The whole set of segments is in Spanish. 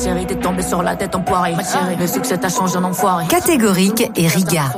Catégorique et Riga.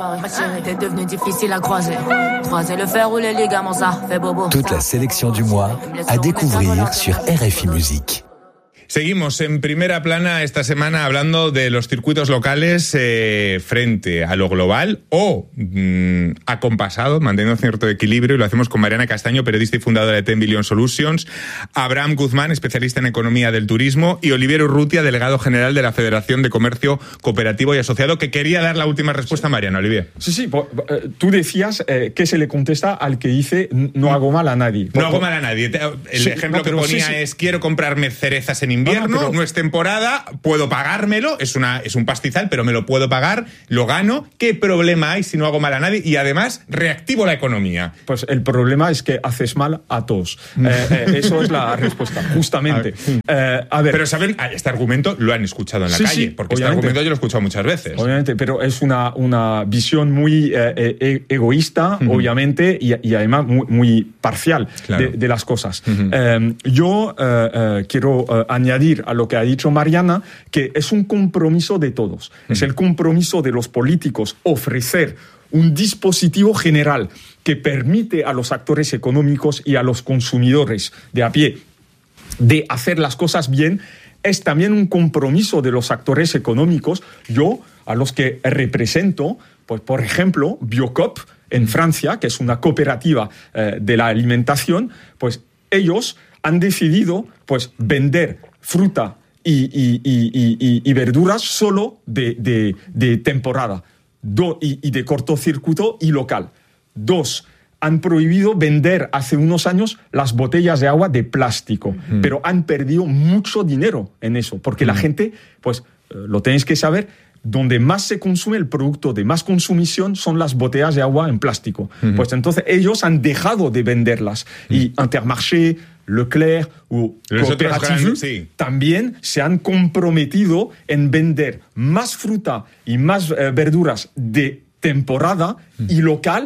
Toute la sélection du mois à découvrir sur RFI Musique. Seguimos en primera plana esta semana hablando de los circuitos locales frente a lo global o acompasado, manteniendo cierto equilibrio, y lo hacemos con Mariana Castaño, periodista y fundadora de 10 Billion Solutions, Abraham Guzmán, especialista en economía del turismo, y Olivier Urrutia, delegado general de la Federación de Comercio Cooperativo y Asociado, que quería dar la última respuesta a Mariana. Olivier. Sí, tú decías que se le contesta al que dice no hago mal a nadie. No hago mal a nadie. El ejemplo que ponía es quiero comprarme cerezas en invierno, no es temporada, puedo pagármelo, es un pastizal, pero me lo puedo pagar, lo gano. ¿Qué problema hay si no hago mal a nadie? Y además reactivo la economía. Pues el problema es que haces mal a todos. Eso es la respuesta, justamente. A ver. Pero saben, este argumento lo han escuchado en la calle, porque este argumento yo lo he escuchado muchas veces. Obviamente, pero es una visión muy egoísta, obviamente, y además muy parcial, claro, de las cosas. Yo quiero añadir a lo que ha dicho Mariana, que es un compromiso de todos. Es el compromiso de los políticos ofrecer un dispositivo general que permite a los actores económicos y a los consumidores de a pie de hacer las cosas bien. Es también un compromiso de los actores económicos, yo a los que represento, pues por ejemplo, Biocoop en Francia, que es una cooperativa de la alimentación, pues ellos han decidido pues vender fruta y verduras solo de temporada y de cortocircuito y local. 2, han prohibido vender hace unos años las botellas de agua de plástico, pero han perdido mucho dinero en eso, porque la gente, pues lo tenéis que saber, donde más se consume el producto de más consumición son las botellas de agua en plástico. Pues entonces ellos han dejado de venderlas. Y Intermarché, Leclerc o Coopérative también se han comprometido en vender más fruta y más verduras de temporada y local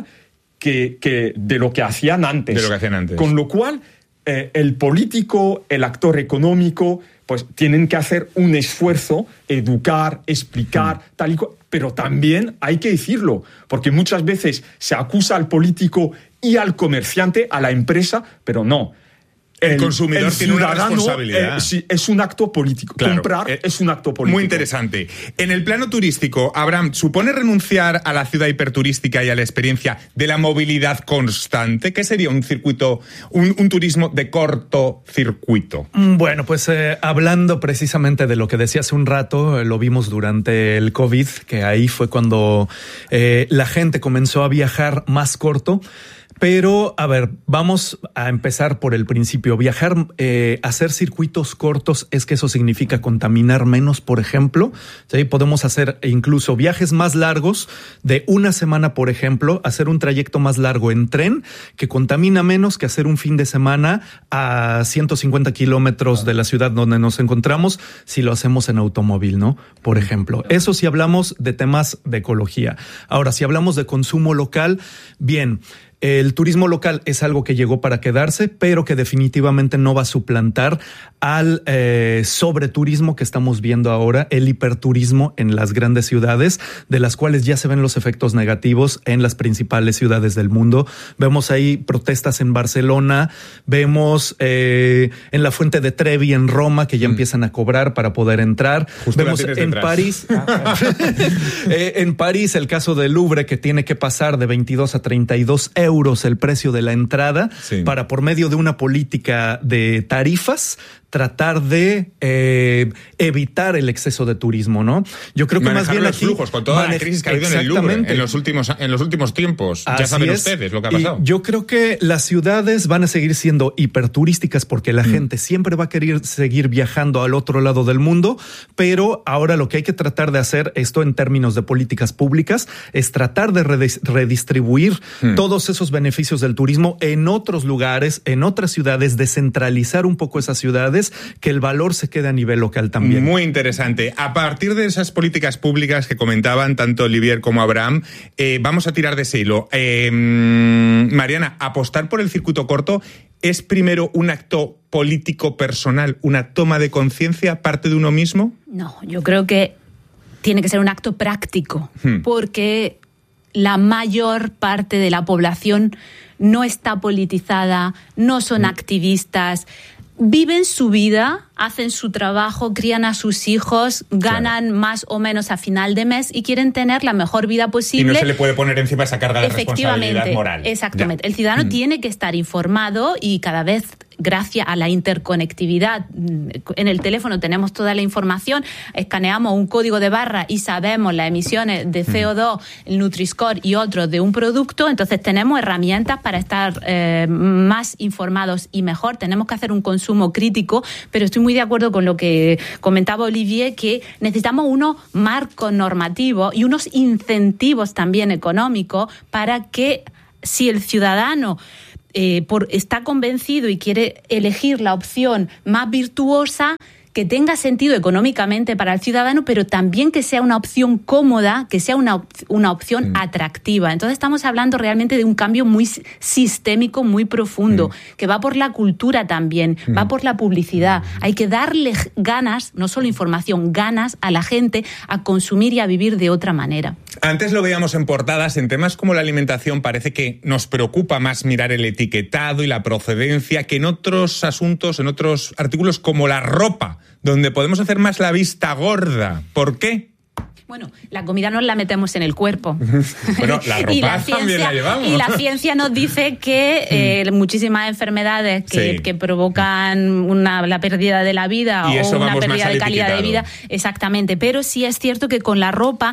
que de lo que hacían antes. Con lo cual, el político, el actor económico, pues tienen que hacer un esfuerzo, educar, explicar, tal y cual. Pero también hay que decirlo, porque muchas veces se acusa al político y al comerciante, a la empresa, pero no. El consumidor tiene una responsabilidad. Sí, es un acto político. Claro, comprar es un acto político. Muy interesante. En el plano turístico, Abraham, ¿supone renunciar a la ciudad hiperturística y a la experiencia de la movilidad constante? ¿Qué sería un circuito, un turismo de corto circuito? Bueno, pues hablando precisamente de lo que decía hace un rato, lo vimos durante el COVID, que ahí fue cuando la gente comenzó a viajar más corto. Pero, a ver, vamos a empezar por el principio. Viajar, hacer circuitos cortos, es que eso significa contaminar menos, por ejemplo. ¿Sí? Podemos hacer incluso viajes más largos de una semana, por ejemplo, hacer un trayecto más largo en tren que contamina menos que hacer un fin de semana a 150 kilómetros de la ciudad donde nos encontramos si lo hacemos en automóvil, ¿no? Por ejemplo. Eso si hablamos de temas de ecología. Ahora, si hablamos de consumo local, bien. El turismo local es algo que llegó para quedarse, pero que definitivamente no va a suplantar al sobreturismo que estamos viendo ahora, el hiperturismo en las grandes ciudades, de las cuales ya se ven los efectos negativos en las principales ciudades del mundo. Vemos ahí protestas en Barcelona, vemos en la Fuente de Trevi en Roma, que ya empiezan a cobrar para poder entrar. Justo vemos en París, en París el caso del Louvre, que tiene que pasar de 22 a 32 euros el precio de la entrada para, por medio de una política de tarifas, tratar de evitar el exceso de turismo, ¿no? Yo creo que más bien los aquí flujos con toda la crisis que ha habido en el Louvre en los últimos tiempos. Así ya saben es. Ustedes lo que ha pasado. Y yo creo que las ciudades van a seguir siendo hiperturísticas porque la gente siempre va a querer seguir viajando al otro lado del mundo, pero ahora lo que hay que tratar de hacer, esto en términos de políticas públicas, es tratar de redistribuir todos esos beneficios del turismo en otros lugares, en otras ciudades, descentralizar un poco esas ciudades, que el valor se quede a nivel local también. Muy interesante. A partir de esas políticas públicas que comentaban tanto Olivier como Abraham, vamos a tirar de ese hilo. Mariana, apostar por el circuito corto ¿es primero un acto político personal, una toma de conciencia, parte de uno mismo? No, yo creo que tiene que ser un acto práctico, porque la mayor parte de la población no está politizada, no son activistas, viven su vida, hacen su trabajo, crían a sus hijos, ganan más o menos a final de mes y quieren tener la mejor vida posible. Y no se le puede poner encima esa carga de responsabilidad moral. Exactamente. Ya. El ciudadano tiene que estar informado y cada vez, gracias a la interconectividad, en el teléfono tenemos toda la información, escaneamos un código de barra y sabemos las emisiones de CO2, el Nutri-Score y otros de un producto, entonces tenemos herramientas para estar más informados y mejor. Tenemos que hacer un consumo crítico, pero estoy muy de acuerdo con lo que comentaba Olivier, que necesitamos unos marcos normativos y unos incentivos también económicos para que, si el ciudadano está convencido y quiere elegir la opción más virtuosa, que tenga sentido económicamente para el ciudadano, pero también que sea una opción cómoda, que sea una opción atractiva. Entonces estamos hablando realmente de un cambio muy sistémico, muy profundo, que va por la cultura también, va por la publicidad. Hay que darle ganas, no solo información, ganas a la gente a consumir y a vivir de otra manera. Antes lo veíamos en portadas, en temas como la alimentación parece que nos preocupa más mirar el etiquetado y la procedencia que en otros asuntos, en otros artículos como la ropa, donde podemos hacer más la vista gorda. ¿Por qué? Bueno, la comida nos la metemos en el cuerpo. Bueno, la ropa también la llevamos. Y la ciencia nos dice que muchísimas enfermedades que provocan la pérdida de la vida o una pérdida de calidad de vida, exactamente. Pero sí es cierto que con la ropa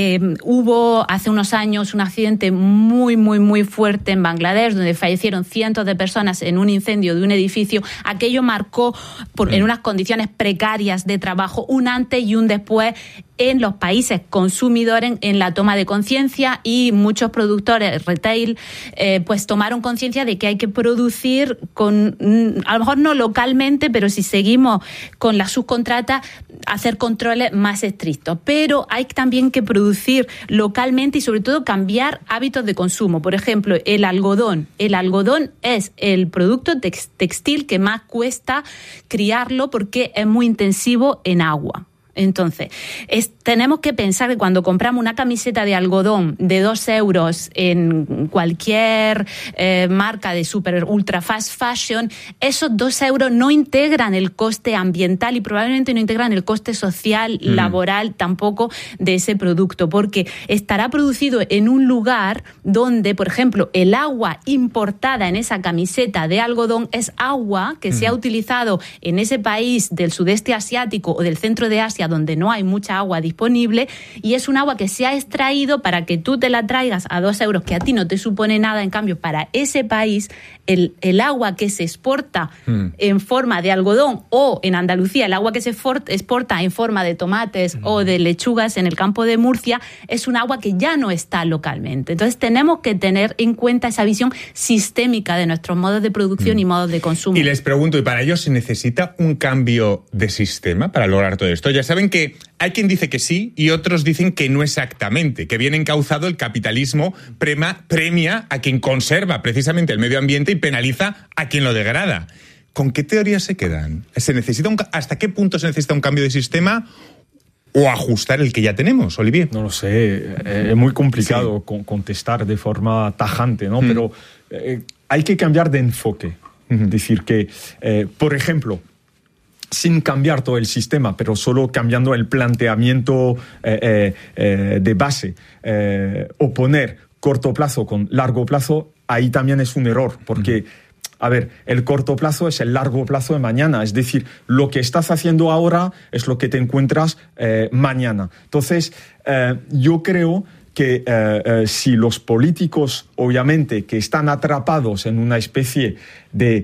hubo hace unos años un accidente muy, muy, muy fuerte en Bangladesh, donde fallecieron cientos de personas en un incendio de un edificio. Aquello marcó, en unas condiciones precarias de trabajo, un antes y un después en los países consumidores en la toma de conciencia, y muchos productores retail pues tomaron conciencia de que hay que producir a lo mejor no localmente, pero si seguimos con la subcontrata, hacer controles más estrictos. Pero hay también que producir localmente y sobre todo cambiar hábitos de consumo. Por ejemplo, el algodón. El algodón es el producto textil que más cuesta criarlo porque es muy intensivo en agua. Entonces, tenemos que pensar que cuando compramos una camiseta de algodón de 2 euros en cualquier marca de super ultra fast fashion, esos 2 euros no integran el coste ambiental y probablemente no integran el coste social, laboral tampoco de ese producto, porque estará producido en un lugar donde, por ejemplo, el agua importada en esa camiseta de algodón es agua que se ha utilizado en ese país del sudeste asiático o del centro de Asia, donde no hay mucha agua disponible, y es un agua que se ha extraído para que tú te la traigas a 2 euros, que a ti no te supone nada. En cambio, para ese país, el agua que se exporta en forma de algodón, o en Andalucía, el agua que se exporta en forma de tomates o de lechugas en el campo de Murcia, es un agua que ya no está localmente. Entonces tenemos que tener en cuenta esa visión sistémica de nuestros modos de producción y modos de consumo. Y les pregunto, ¿y para ello se necesita un cambio de sistema para lograr todo esto? Ya saben que hay quien dice que sí y otros dicen que no exactamente, que bien encauzado el capitalismo premia a quien conserva precisamente el medio ambiente y penaliza a quien lo degrada. ¿Con qué teorías se quedan? ¿Hasta qué punto se necesita un cambio de sistema o ajustar el que ya tenemos, Olivier? No lo sé, es muy complicado contestar de forma tajante, ¿no? Pero hay que cambiar de enfoque. Es decir, que, por ejemplo, sin cambiar todo el sistema, pero solo cambiando el planteamiento de base, oponer corto plazo con largo plazo, ahí también es un error, porque, a ver, el corto plazo es el largo plazo de mañana, es decir, lo que estás haciendo ahora es lo que te encuentras mañana. Entonces, yo creo que si los políticos, obviamente, que están atrapados en una especie de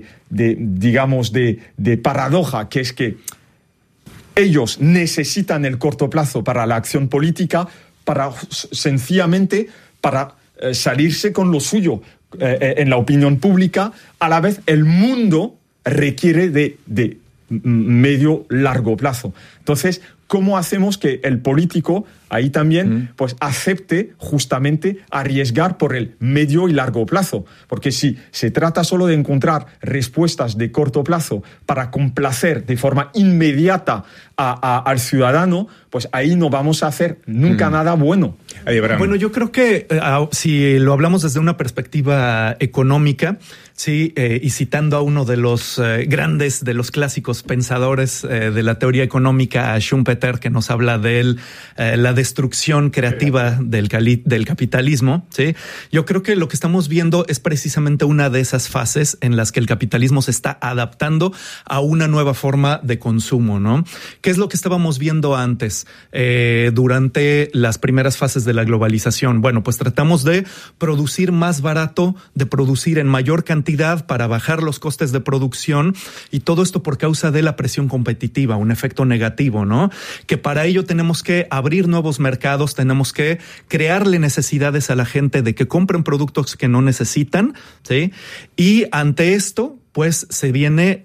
paradoja, que es que ellos necesitan el corto plazo para la acción política, sencillamente para salirse con lo suyo, en la opinión pública, a la vez el mundo requiere de medio largo plazo. Entonces, ¿cómo hacemos que el político ahí también pues acepte justamente arriesgar por el medio y largo plazo? Porque si se trata solo de encontrar respuestas de corto plazo para complacer de forma inmediata al ciudadano, pues ahí no vamos a hacer nunca nada bueno. Bueno, yo creo que si lo hablamos desde una perspectiva económica, sí, y citando a uno de los grandes, de los clásicos pensadores de la teoría económica, Schumpeter, que nos habla de la destrucción creativa del capitalismo, ¿sí? Yo creo que lo que estamos viendo es precisamente una de esas fases en las que el capitalismo se está adaptando a una nueva forma de consumo, ¿no? ¿Qué es lo que estábamos viendo antes durante las primeras fases de la globalización? Bueno, pues tratamos de producir más barato, de producir en mayor cantidad para bajar los costes de producción, y todo esto por causa de la presión competitiva, un efecto negativo, ¿no? Que para ello tenemos que abrir nuevos mercados, tenemos que crearle necesidades a la gente de que compren productos que no necesitan, ¿sí? Y ante esto, pues se viene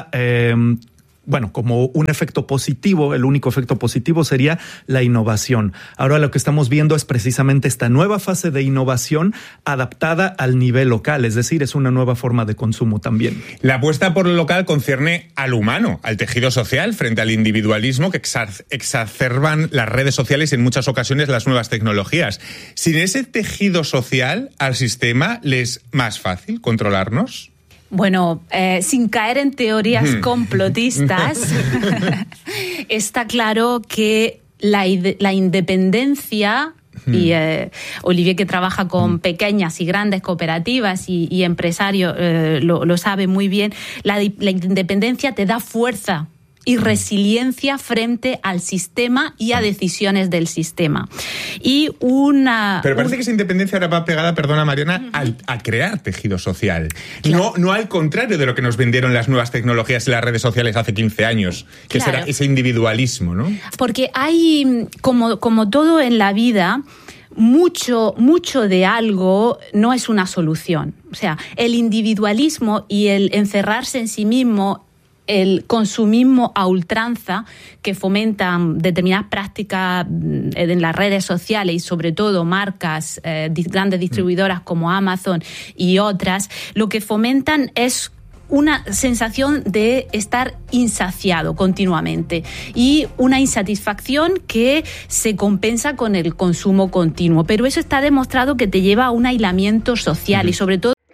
como un efecto positivo, el único efecto positivo sería la innovación. Ahora lo que estamos viendo es precisamente esta nueva fase de innovación adaptada al nivel local, es decir, es una nueva forma de consumo también. La apuesta por lo local concierne al humano, al tejido social, frente al individualismo que exacerban las redes sociales y en muchas ocasiones las nuevas tecnologías. Sin ese tejido social, al sistema le es más fácil controlarnos. Bueno, sin caer en teorías complotistas, está claro que la independencia, y Olivier, que trabaja con pequeñas y grandes cooperativas y empresarios, lo sabe muy bien, la independencia te da fuerza y resiliencia frente al sistema y a decisiones del sistema. Pero parece que esa independencia ahora va pegada, perdona Mariana, a crear tejido social. Claro. No al contrario de lo que nos vendieron las nuevas tecnologías y las redes sociales hace 15 años, que claro, será ese individualismo, ¿no? Porque hay, como todo en la vida, mucho de algo no es una solución. O sea, el individualismo y el encerrarse en sí mismo, el consumismo a ultranza que fomentan determinadas prácticas en las redes sociales y sobre todo marcas, grandes distribuidoras como Amazon y otras, lo que fomentan es una sensación de estar insaciado continuamente y una insatisfacción que se compensa con el consumo continuo. Pero eso está demostrado que te lleva a un aislamiento social y sobre todo